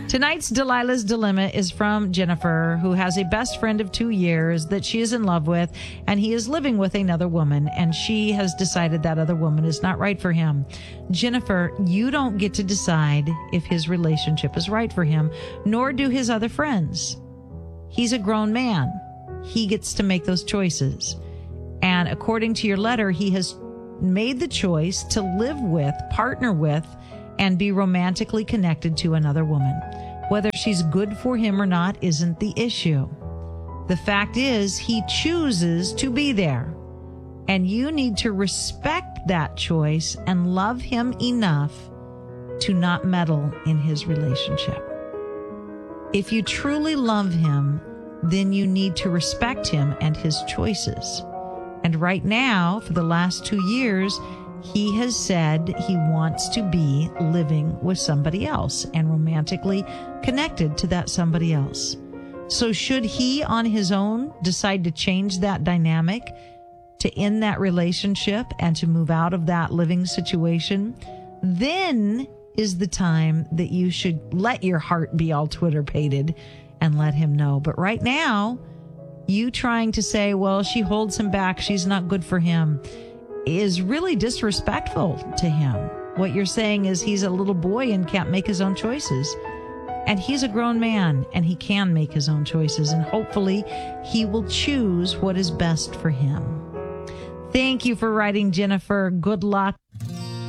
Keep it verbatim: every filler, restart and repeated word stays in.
Tonight's Delilah's Dilemma is from Jennifer, who has a best friend of two years that she is in love with, and he is living with another woman, and she has decided that other woman is not right for him. Jennifer, you don't get to decide if his relationship is right for him, nor do his other friends. He's a grown man. He gets to make those choices. And according to your letter, he has made the choice to live with, partner with, and be romantically connected to another woman. Whether she's good for him or not isn't the issue. The fact is, he chooses to be there. And you need to respect that choice and love him enough to not meddle in his relationship. If you truly love him, then you need to respect him and his choices. And right now, for the last two years, he has said he wants to be living with somebody else and romantically connected to that somebody else. So should he on his own decide to change that dynamic, to end that relationship and to move out of that living situation, then is the time that you should let your heart be all Twitter-pated and let him know. But right now, you trying to say, well, she holds him back, she's not good for him, is really disrespectful to him. What you're saying is he's a little boy and can't make his own choices. And he's a grown man and he can make his own choices. And hopefully he will choose what is best for him. Thank you for writing, Jennifer. Good luck.